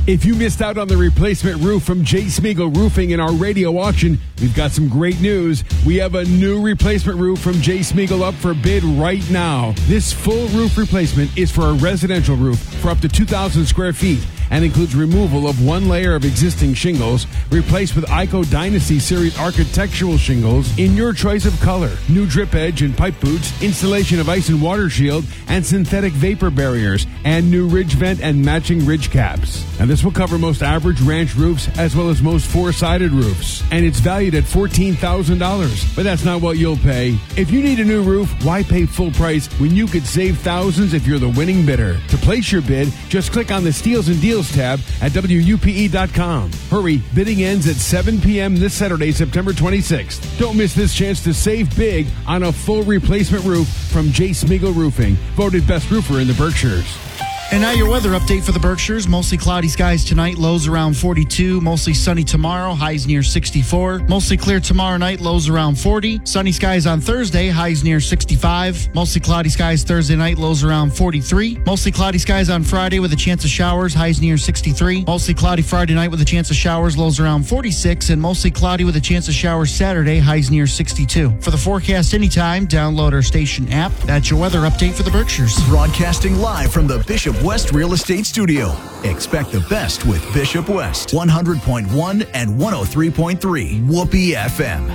If you missed out on the replacement roof from J. Smeagol Roofing in our radio auction, we've got some great news. We have a new replacement roof from J. Smeagol up for bid right now. This full roof replacement is for a residential roof for up to 2,000 square feet and includes removal of one layer of existing shingles, replaced with ICO Dynasty Series architectural shingles in your choice of color, new drip edge and pipe boots, installation of ice and water shield, and synthetic vapor barriers, and new ridge vent and matching ridge caps. And this will cover most average ranch roofs as well as most four-sided roofs. And it's valued at $14,000. But that's not what you'll pay. If you need a new roof, why pay full price when you could save thousands if you're the winning bidder? To place your bid, just click on the Steals and Deals tab at WUPE.com. Hurry, bidding ends at 7 p.m. this Saturday, September 26th. Don't miss this chance to save big on a full replacement roof from J. Smeagol Roofing, voted best roofer in the Berkshires. And now your weather update for the Berkshires. Mostly cloudy skies tonight, lows around 42. Mostly sunny tomorrow, highs near 64. Mostly clear tomorrow night, lows around 40. Sunny skies on Thursday, highs near 65. Mostly cloudy skies Thursday night, lows around 43. Mostly cloudy skies on Friday with a chance of showers, highs near 63. Mostly cloudy Friday night with a chance of showers, lows around 46. And mostly cloudy with a chance of showers Saturday, highs near 62. For the forecast anytime, download our station app. That's your weather update for the Berkshires. Broadcasting live from the Bishop West Real Estate Studio. Expect the best with Bishop West. 100.1 and 103.3 Whoopee FM.